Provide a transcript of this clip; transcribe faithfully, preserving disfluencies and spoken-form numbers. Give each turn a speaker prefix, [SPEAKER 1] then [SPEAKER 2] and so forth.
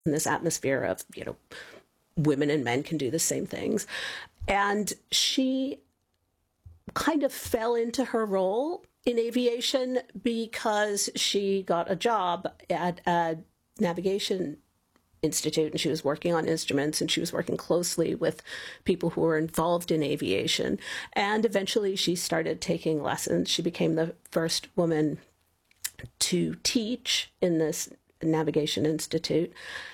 [SPEAKER 1] in this atmosphere of, you know, women and men can do the same things. And she kind of fell into her role in aviation because she got a job at a navigation institute, and she was working on instruments, and she was working closely with people who were involved in aviation. And eventually she started taking lessons. She became the first woman to teach in this navigation institute.